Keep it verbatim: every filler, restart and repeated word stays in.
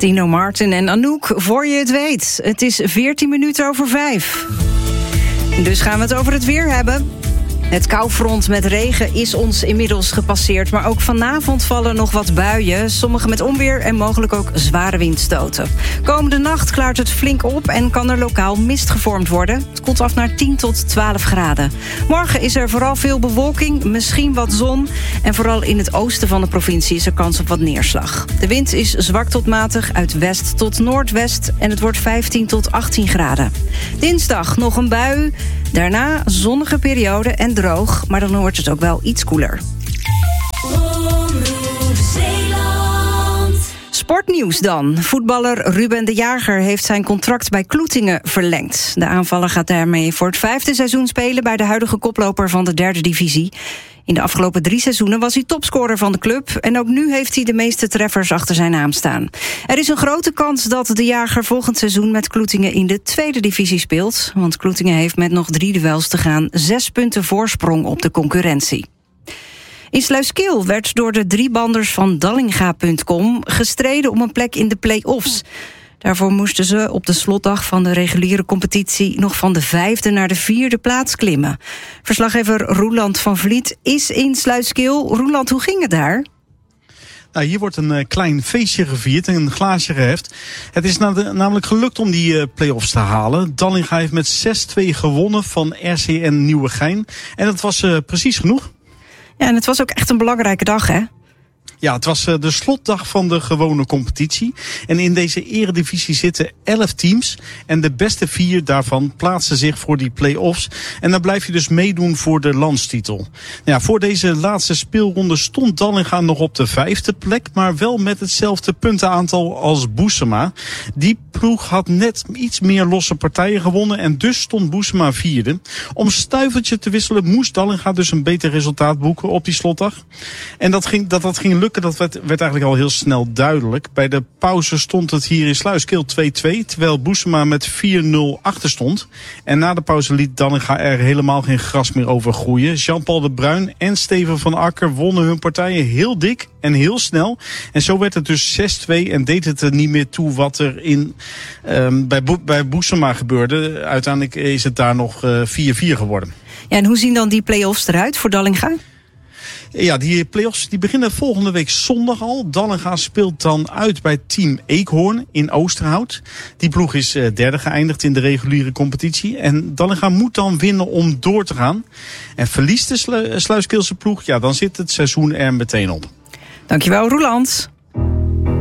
Dino Martin en Anouk, voor je het weet. Het is veertien minuten over vijf. Dus gaan we het over het weer hebben. Het koufront met regen is ons inmiddels gepasseerd, maar ook vanavond vallen nog wat buien, sommige met onweer en mogelijk ook zware windstoten. Komende nacht klaart het flink op en kan er lokaal mist gevormd worden. Het koelt af naar tien tot twaalf graden. Morgen is er vooral veel bewolking, misschien wat zon, en vooral in het oosten van de provincie is er kans op wat neerslag. De wind is zwak tot matig uit west tot noordwest en het wordt vijftien tot achttien graden. Dinsdag nog een bui, daarna zonnige periode en droog, maar dan wordt het ook wel iets koeler. Sportnieuws dan. Voetballer Ruben de Jager heeft zijn contract bij Kloetingen verlengd. De aanvaller gaat daarmee voor het vijfde seizoen spelen bij de huidige koploper van de derde divisie. In de afgelopen drie seizoenen was hij topscorer van de club en ook nu heeft hij de meeste treffers achter zijn naam staan. Er is een grote kans dat de Jager volgend seizoen met Kloetingen in de tweede divisie speelt, want Kloetingen heeft met nog drie duels te gaan zes punten voorsprong op de concurrentie. In Sluiskil werd door de driebanders van Dallinga punt com gestreden om een plek in de play-offs. Daarvoor moesten ze op de slotdag van de reguliere competitie nog van de vijfde naar de vierde plaats klimmen. Verslaggever Roeland van Vliet is in Sluiskil. Roeland, hoe ging het daar? Nou, hier wordt een uh, klein feestje gevierd en een glaasje geheft. Het is na de, namelijk gelukt om die uh, play-offs te halen. Dallinga heeft met zes twee gewonnen van R C N Nieuwegein. En dat was uh, precies genoeg. Ja, en het was ook echt een belangrijke dag, hè? Ja, het was de slotdag van de gewone competitie. En in deze eredivisie zitten elf teams. En de beste vier daarvan plaatsen zich voor die play-offs. En dan blijf je dus meedoen voor de landstitel. Ja, voor deze laatste speelronde stond Dallinga nog op de vijfde plek. Maar wel met hetzelfde puntenaantal als Boesema. Die ploeg had net iets meer losse partijen gewonnen. En dus stond Boesema vierde. Om stuivertje te wisselen moest Dallinga dus een beter resultaat boeken op die slotdag. En dat ging, dat, dat ging lukken. Dat werd, werd eigenlijk al heel snel duidelijk. Bij de pauze stond het hier in Sluiskil twee twee, terwijl Boesema met vier nul achter stond. En na de pauze liet Dallinga er helemaal geen gras meer over groeien. Jean-Paul de Bruin en Steven van Akker wonnen hun partijen heel dik en heel snel. En zo werd het dus zes twee en deed het er niet meer toe wat er in, um, bij, Bo- bij Boesema gebeurde. Uiteindelijk is het daar nog uh, vier vier geworden. Ja, en hoe zien dan die play-offs eruit voor Dallinga? Ja, die play-offs die beginnen volgende week zondag al. Dallinga speelt dan uit bij team Eekhoorn in Oosterhout. Die ploeg is uh, derde geëindigd in de reguliere competitie. En Dallinga moet dan winnen om door te gaan. En verliest de Slu- Sluiskilse ploeg, ja, dan zit het seizoen er meteen op. Dankjewel, Roeland.